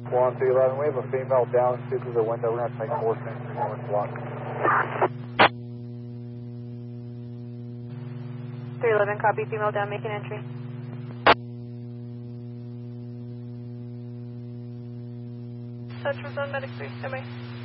Swan 311, we have a female down through the window. We're going to take force entry north block. 311, copy, female down, making entry. Touch for zone medic 3, am I?